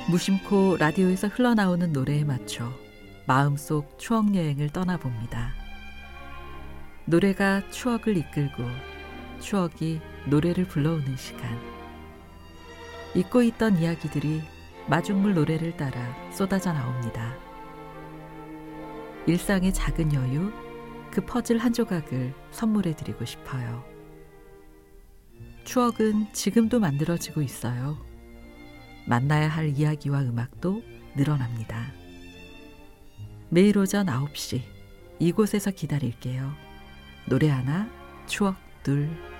무심코 라디오에서 흘러나오는 노래에 맞춰 마음속 추억여행을 떠나봅니다. 노래가 추억을 이끌고 추억이 노래를 불러오는 시간. 잊고 있던 이야기들이 마중물 노래를 따라 쏟아져 나옵니다. 일상의 작은 여유, 그 퍼즐 한 조각을 선물해드리고 싶어요. 추억은 지금도 만들어지고 있어요. 만나야 할 이야기와 음악도 늘어납니다. 매일 오전 9시 이곳에서 기다릴게요. 노래 하나, 추억 둘.